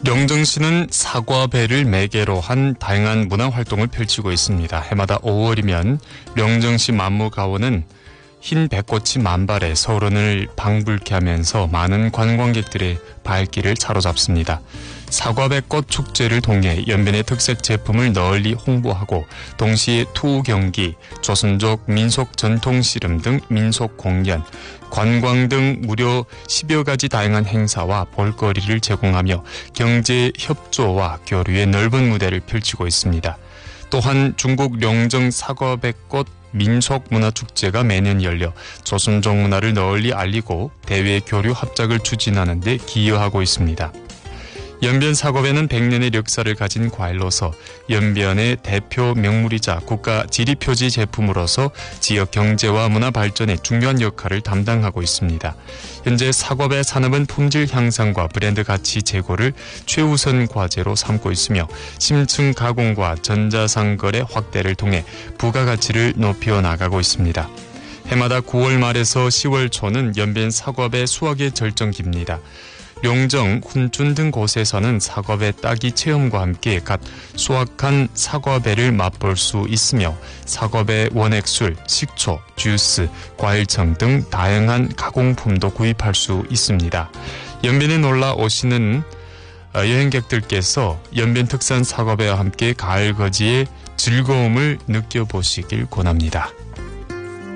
영정시는 사과배를 매개로 한 다양한 문화활동을 펼치고 있습니다. 해마다 5월이면 영정시 만무가원은 흰 배꽃이 만발해 서울원을 방불케 하면서 많은 관광객들의 발길을 사로잡습니다. 사과배꽃 축제를 통해 연변의 특색 제품을 널리 홍보하고 동시에 투우 경기, 조선족 민속 전통 씨름 등 민속 공연, 관광 등 무려 10여 가지 다양한 행사와 볼거리를 제공하며 경제 협조와 교류의 넓은 무대를 펼치고 있습니다. 또한 중국 영정 사과배꽃 민속문화축제가 매년 열려 조선족 문화를 널리 알리고 대외 교류 합작을 추진하는 데 기여하고 있습니다. 연변 사과배는 100년의 역사를 가진 과일로서 연변의 대표 명물이자 국가 지리표지 제품으로서 지역 경제와 문화 발전에 중요한 역할을 담당하고 있습니다. 현재 사과배 산업은 품질 향상과 브랜드 가치 제고를 최우선 과제로 삼고 있으며 심층 가공과 전자상거래 확대를 통해 부가가치를 높여 나가고 있습니다. 해마다 9월 말에서 10월 초는 연변 사과배 수확의 절정기입니다. 용정, 훈춘 등 곳에서는 사과배 따기 체험과 함께 갓 수확한 사과배를 맛볼 수 있으며 사과배 원액술, 식초, 주스, 과일청 등 다양한 가공품도 구입할 수 있습니다. 연변에 놀러 오시는 여행객들께서 연변 특산 사과배와 함께 가을 거지의 즐거움을 느껴보시길 권합니다.